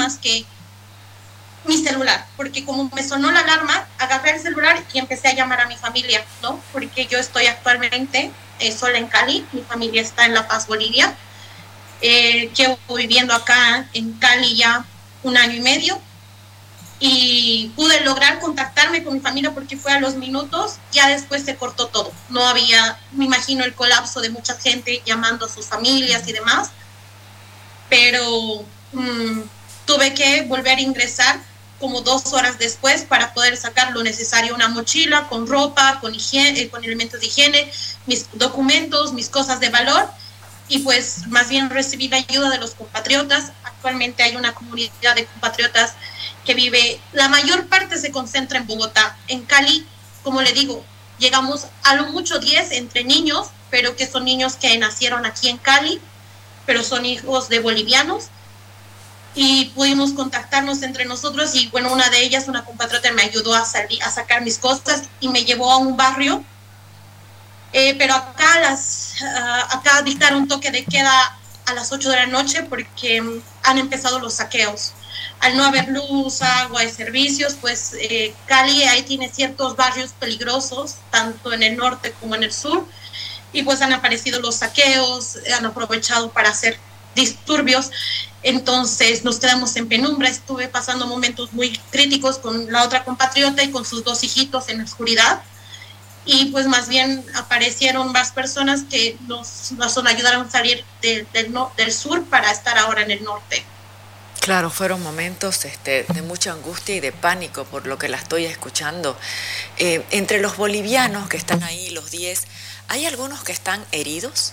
más que mi celular, porque como me sonó la alarma, agarré el celular y empecé a llamar a mi familia, ¿no? Porque yo estoy actualmente sola en Cali, mi familia está en La Paz, Bolivia. Llevo viviendo acá en Cali ya 1 año y medio y pude lograr contactarme con mi familia porque fue a los minutos, ya después se cortó todo. No había, me imagino, el colapso de mucha gente llamando a sus familias y demás, pero tuve que volver a ingresar como 2 horas después para poder sacar lo necesario, una mochila con ropa, con higiene, con elementos de higiene, mis documentos, mis cosas de valor, y pues más bien recibí la ayuda de los compatriotas. Actualmente hay una comunidad de compatriotas que vive, la mayor parte se concentra en Bogotá. En Cali, como le digo, llegamos a lo mucho 10 entre niños, pero que son niños que nacieron aquí en Cali, pero son hijos de bolivianos, y pudimos contactarnos entre nosotros y bueno, una de ellas, una compatriota, me ayudó a sacar mis cosas y me llevó a un barrio, pero acá dictaron toque de queda a las 8 de la noche porque han empezado los saqueos. Al no haber luz, agua y servicios, pues Cali ahí tiene ciertos barrios peligrosos, tanto en el norte como en el sur, y pues han aparecido los saqueos, han aprovechado para hacer disturbios. Entonces nos quedamos en penumbra. Estuve pasando momentos muy críticos con la otra compatriota y con sus 2 hijitos en la oscuridad, y pues más bien aparecieron más personas que nos ayudaron a salir del sur para estar ahora en el norte. Claro, fueron momentos de mucha angustia y de pánico por lo que la estoy escuchando. Entre los bolivianos que están ahí, los 10, ¿hay algunos que están heridos?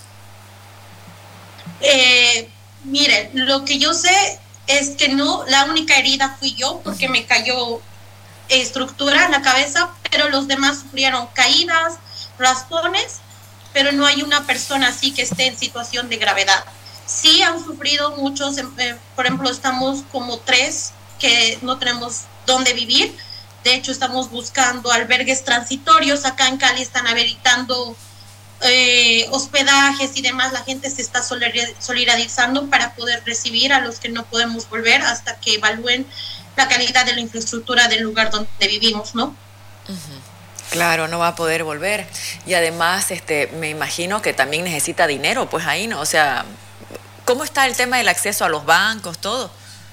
Mire, lo que yo sé es que no, la única herida fui yo porque me cayó estructura en la cabeza, pero los demás sufrieron caídas, raspones, pero no hay una persona así que esté en situación de gravedad. Sí han sufrido muchos, por ejemplo, estamos como 3 que no tenemos dónde vivir. De hecho, estamos buscando albergues transitorios. Acá en Cali están habilitando hospedajes y demás. La gente se está solidarizando para poder recibir a los que no podemos volver hasta que evalúen la calidad de la infraestructura del lugar donde vivimos, ¿no? Claro, no va a poder volver. Y además, me imagino que también necesita dinero, pues ahí, ¿no? O sea, ¿cómo está el tema del acceso a los bancos, todo?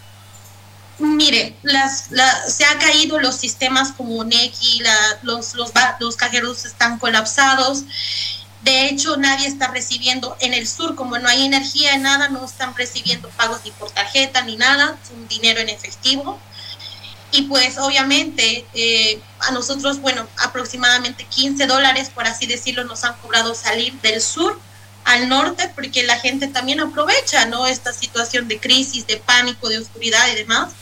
Mire, se han caído los sistemas como Nequi, los cajeros están colapsados. De hecho, nadie está recibiendo en el sur, como no hay energía, nada, no están recibiendo pagos ni por tarjeta ni nada, es dinero en efectivo. Y pues obviamente a nosotros, bueno, aproximadamente $15, por así decirlo, nos han cobrado salir del sur al norte, porque la gente también aprovecha, ¿no?, esta situación de crisis, de pánico, de oscuridad y demás.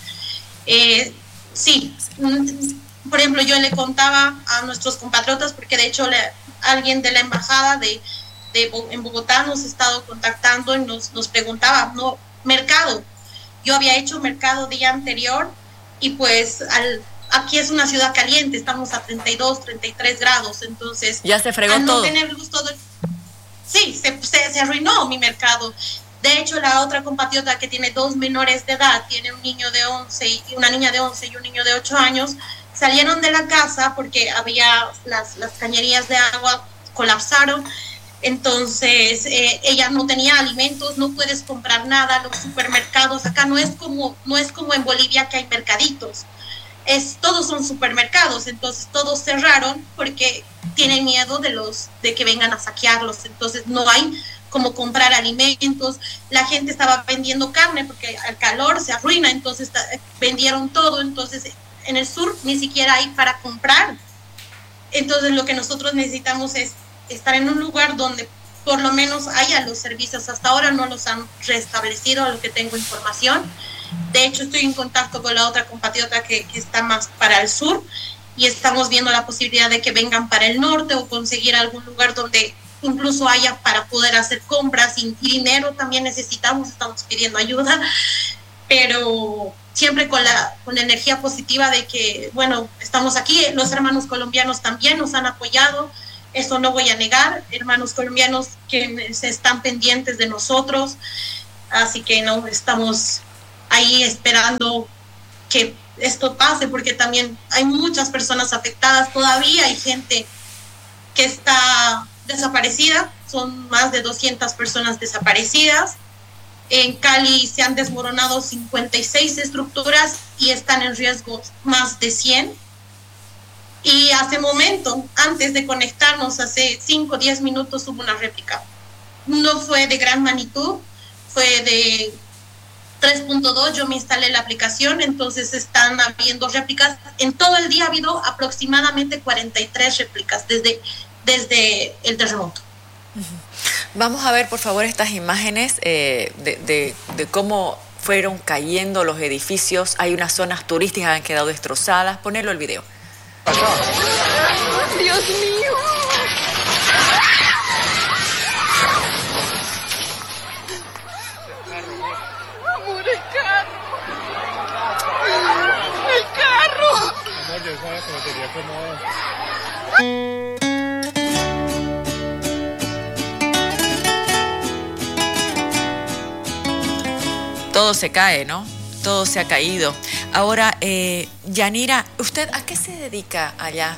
Sí, por ejemplo, yo le contaba a nuestros compatriotas, porque de hecho alguien de la embajada en Bogotá nos ha estado contactando y nos preguntaba, ¿no?, mercado. Yo había hecho mercado día anterior y pues aquí es una ciudad caliente, estamos a 32, 33 grados, entonces ya se fregó al no todo. tener luz todo, sí, se arruinó mi mercado. De hecho, la otra compatriota que tiene 2 menores de edad, tiene un niño de 11 y una niña de 11 y un niño de 8 años, salieron de la casa porque había las cañerías de agua colapsaron. Entonces ella no tenía alimentos, no puedes comprar nada. Los supermercados acá no es como en Bolivia, que hay mercaditos, todos son supermercados. Entonces todos cerraron porque tienen miedo de que vengan a saquearlos. Entonces no hay como comprar alimentos. La gente estaba vendiendo carne porque al calor se arruina, entonces vendieron todo. Entonces en el sur ni siquiera hay para comprar. Entonces lo que nosotros necesitamos es estar en un lugar donde por lo menos haya los servicios. Hasta ahora no los han restablecido, a lo que tengo información. De hecho, estoy en contacto con la otra compatriota que está más para el sur y estamos viendo la posibilidad de que vengan para el norte o conseguir algún lugar donde incluso haya para poder hacer compras, y dinero también necesitamos, estamos pidiendo ayuda, pero siempre con la energía positiva de que, bueno, estamos aquí. Los hermanos colombianos también nos han apoyado, eso no voy a negar, hermanos colombianos que se están pendientes de nosotros, así que no, estamos ahí esperando que esto pase, porque también hay muchas personas afectadas, todavía hay gente que está desaparecida, son más de 200 personas desaparecidas. En Cali se han desmoronado 56 estructuras y están en riesgo más de 100. Y hace momento, antes de conectarnos, hace 5 o 10 minutos, hubo una réplica. No fue de gran magnitud, fue de 3.2, yo me instalé la aplicación, entonces están habiendo réplicas. En todo el día ha habido aproximadamente 43 réplicas desde el terremoto. Vamos a ver, por favor, estas imágenes de cómo fueron cayendo los edificios. Hay unas zonas turísticas que han quedado destrozadas. Ponelo el video. ¡Dios mío! ¡Amor, el carro! ¡El carro! Amor, yo sabía que me quería acomodar. Todo se cae, ¿no? Todo se ha caído. Ahora, Yanira, ¿usted a qué se dedica allá?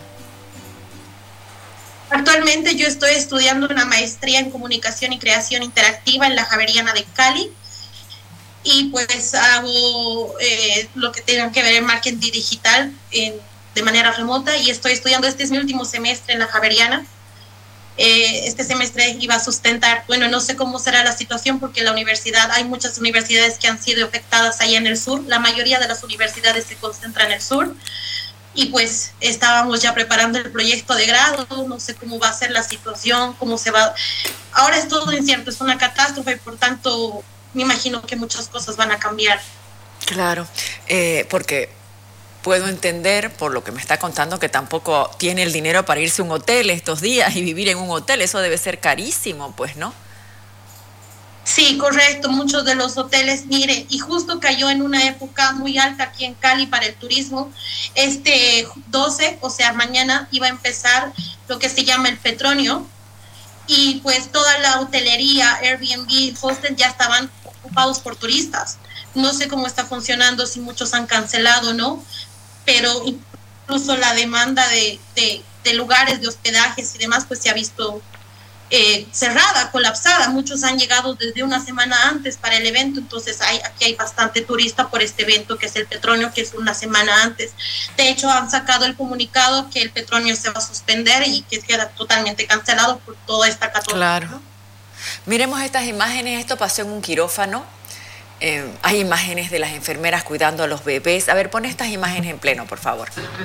Actualmente yo estoy estudiando una maestría en comunicación y creación interactiva en la Javeriana de Cali y pues hago lo que tenga que ver en marketing digital de manera remota y estoy estudiando, este es mi último semestre en la Javeriana. Este semestre iba a sustentar, bueno, no sé cómo será la situación porque la universidad, hay muchas universidades que han sido afectadas allá en el sur, la mayoría de las universidades se concentran en el sur y pues estábamos ya preparando el proyecto de grado, no sé cómo va a ser la situación, cómo se va, ahora es todo incierto, es una catástrofe, por tanto me imagino que muchas cosas van a cambiar. Claro, porque puedo entender, por lo que me está contando, que tampoco tiene el dinero para irse a un hotel estos días y vivir en un hotel. Eso debe ser carísimo, pues, ¿no? Sí, correcto. Muchos de los hoteles, mire, y justo cayó en una época muy alta aquí en Cali para el turismo. Este 12, o sea, mañana iba a empezar lo que se llama el Petronio. Y pues toda la hotelería, Airbnb, hostel ya estaban ocupados por turistas. No sé cómo está funcionando, si muchos han cancelado, ¿no? Pero incluso la demanda de lugares, de hospedajes y demás, pues se ha visto cerrada, colapsada. Muchos han llegado desde una semana antes para el evento, entonces aquí hay bastante turista por este evento que es el Petronio, que es una semana antes. De hecho, han sacado el comunicado que el Petronio se va a suspender y que queda totalmente cancelado por toda esta catástrofe. Claro. ¿No? Miremos estas imágenes, esto pasó en un quirófano. Hay imágenes de las enfermeras cuidando a los bebés. A ver, pon estas imágenes en pleno, por favor.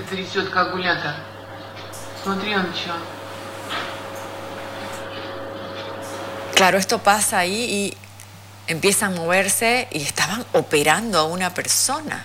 Claro, esto pasa ahí y empiezan a moverse y estaban operando a una persona.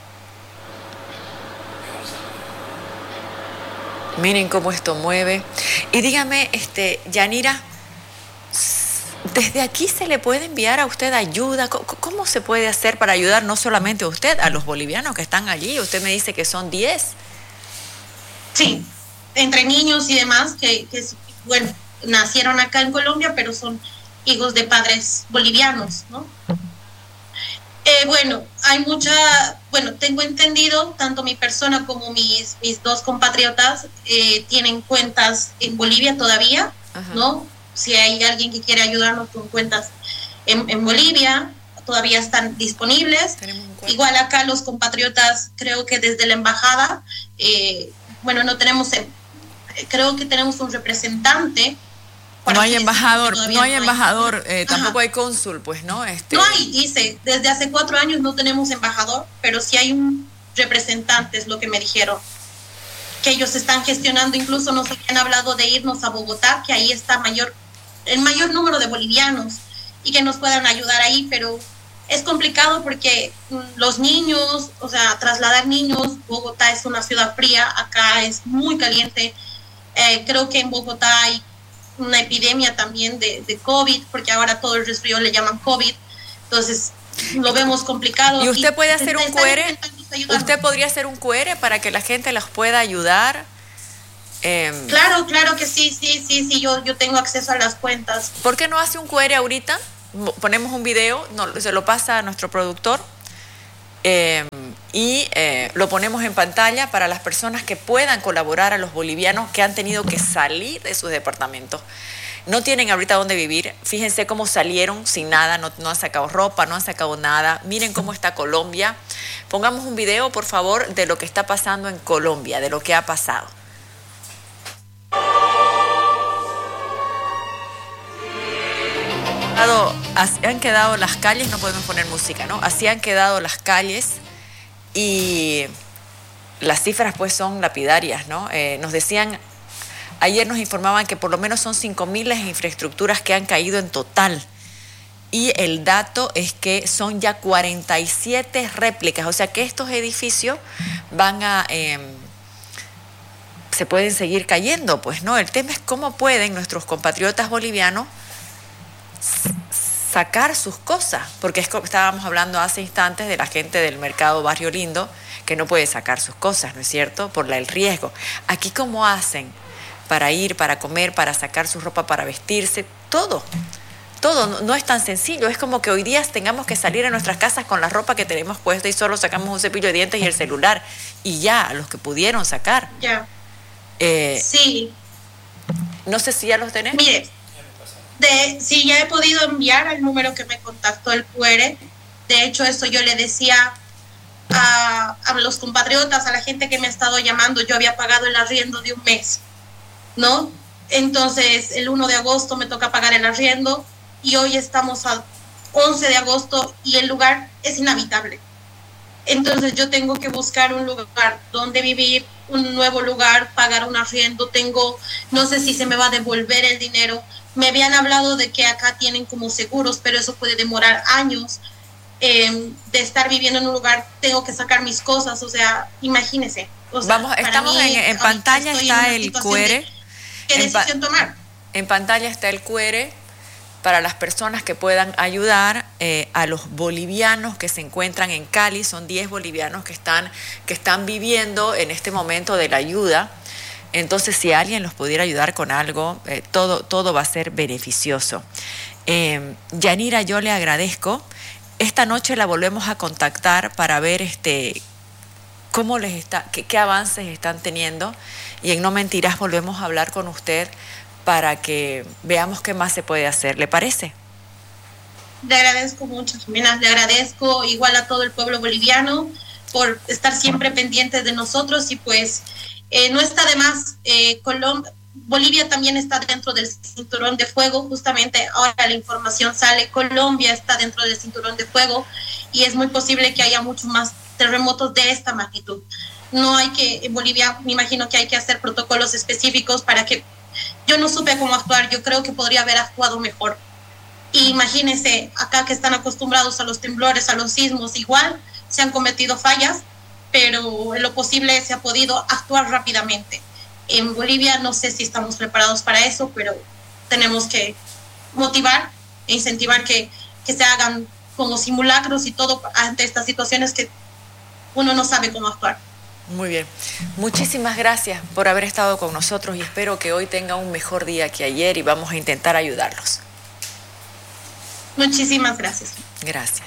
Miren cómo esto mueve. Y dígame, Yanira, ¿desde aquí se le puede enviar a usted ayuda? ¿Cómo se puede hacer para ayudar no solamente a usted, a los bolivianos que están allí? Usted me dice que son 10. Sí, entre niños y demás, que bueno, nacieron acá en Colombia, pero son hijos de padres bolivianos, ¿no? Bueno, tengo entendido, tanto mi persona como mis dos compatriotas tienen cuentas en Bolivia todavía, ajá, ¿no? Si hay alguien que quiere ayudarnos con cuentas en Bolivia, todavía están disponibles. Igual acá los compatriotas, creo que desde la embajada, no tenemos, creo que tenemos un representante. No hay embajador, tampoco hay cónsul, pues, ¿no? No hay, dice, desde hace 4 años no tenemos embajador, pero sí hay un representante, es lo que me dijeron. Que ellos están gestionando, incluso nos habían hablado de irnos a Bogotá, que ahí está el mayor número de bolivianos y que nos puedan ayudar ahí, pero es complicado porque los niños, o sea, trasladar niños, Bogotá es una ciudad fría, acá es muy caliente, creo que en Bogotá hay una epidemia también de COVID, porque ahora todo el resfrío le llaman COVID, entonces lo vemos complicado. ¿Y usted puede hacer un QR? ¿Usted podría hacer un QR para que la gente los pueda ayudar? Claro que sí, yo tengo acceso a las cuentas. ¿Por qué no hace un QR ahorita? Ponemos un video, se lo pasa a nuestro productor Lo ponemos en pantalla para las personas que puedan colaborar a los bolivianos que han tenido que salir de sus departamentos. No tienen ahorita dónde vivir. Fíjense cómo salieron sin nada, no han sacado ropa, no han sacado nada. Miren cómo está Colombia. Pongamos un video, por favor, de lo que está pasando en Colombia, de lo que ha pasado. Así han quedado las calles, no podemos poner música, ¿no? Así han quedado las calles y las cifras pues son lapidarias, ¿no? Nos decían, ayer nos informaban que por lo menos son 5.000 las infraestructuras que han caído en total. Y el dato es que son ya 47 réplicas, o sea que estos edificios van a... se pueden seguir cayendo, pues, ¿no? El tema es cómo pueden nuestros compatriotas bolivianos sacar sus cosas, porque estábamos hablando hace instantes de la gente del mercado Barrio Lindo que no puede sacar sus cosas, ¿no es cierto? Por el riesgo. Aquí, ¿cómo hacen para ir, para comer, para sacar su ropa, para vestirse? Todo no es tan sencillo. Es como que hoy día tengamos que salir a nuestras casas con la ropa que tenemos puesta y solo sacamos un cepillo de dientes y el celular, y ya, a los que pudieron sacar. Ya. Sí. No sé si ya los tenés. Mire, sí, ya he podido enviar al número que me contactó el QR. De hecho, eso yo le decía a los compatriotas, a la gente que me ha estado llamando. Yo había pagado el arriendo de un mes, ¿no? Entonces, el 1 de agosto me toca pagar el arriendo y hoy estamos a 11 de agosto y el lugar es inhabitable. Entonces, yo tengo que buscar un lugar donde vivir, un nuevo lugar, pagar un arriendo. No sé si se me va a devolver el dinero. Me habían hablado de que acá tienen como seguros, pero eso puede demorar años. De estar viviendo en un lugar, tengo que sacar mis cosas, o sea, imagínese. O sea, estamos en pantalla, está el QR. ¿Qué decisión tomar? En pantalla está el QR para las personas que puedan ayudar a los bolivianos que se encuentran en Cali. Son 10 bolivianos que están viviendo en este momento de la ayuda. Entonces, si alguien los pudiera ayudar con algo, todo va a ser beneficioso. Yanira, yo le agradezco. Esta noche la volvemos a contactar para ver cómo qué avances están teniendo. Y en No Mentirás volvemos a hablar con usted para que veamos qué más se puede hacer. ¿Le parece? Le agradezco mucho, Jimena. Le agradezco igual a todo el pueblo boliviano por estar siempre pendientes de nosotros y pues... no está de más, Bolivia también está dentro del cinturón de fuego. Justamente ahora la información sale, Colombia está dentro del cinturón de fuego y es muy posible que haya muchos más terremotos de esta magnitud. En Bolivia me imagino que hay que hacer protocolos específicos para que... Yo no supe cómo actuar, yo creo que podría haber actuado mejor. Y imagínense, acá que están acostumbrados a los temblores, a los sismos, igual se han cometido fallas, pero en lo posible se ha podido actuar rápidamente. En Bolivia no sé si estamos preparados para eso, pero tenemos que motivar e incentivar que se hagan como simulacros y todo ante estas situaciones que uno no sabe cómo actuar. Muy bien. Muchísimas gracias por haber estado con nosotros y espero que hoy tenga un mejor día que ayer y vamos a intentar ayudarlos. Muchísimas gracias. Gracias.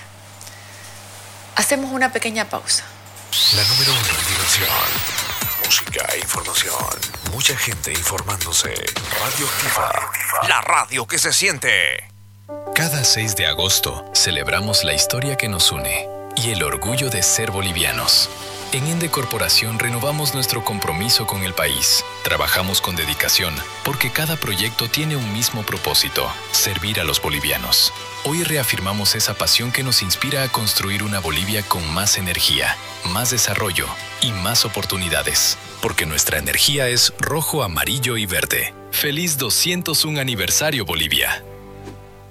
Hacemos una pequeña pausa. La número 1 en diversión, música e información. Mucha gente informándose. Radio Activa, la radio que se siente. Cada 6 de agosto celebramos la historia que nos une y el orgullo de ser bolivianos. En Ende Corporación renovamos nuestro compromiso con el país. Trabajamos con dedicación porque cada proyecto tiene un mismo propósito: servir a los bolivianos. Hoy reafirmamos esa pasión que nos inspira a construir una Bolivia con más energía, más desarrollo y más oportunidades. Porque nuestra energía es rojo, amarillo y verde. ¡Feliz 201 aniversario, Bolivia!